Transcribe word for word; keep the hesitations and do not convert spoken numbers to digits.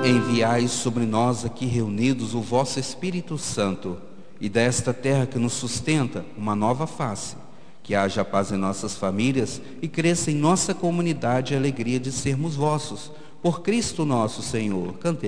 Enviai sobre nós aqui reunidos o vosso Espírito Santo, e desta terra que nos sustenta uma nova face, que haja paz em nossas famílias e cresça em nossa comunidade a alegria de sermos vossos. Por Cristo nosso Senhor. Cantemos.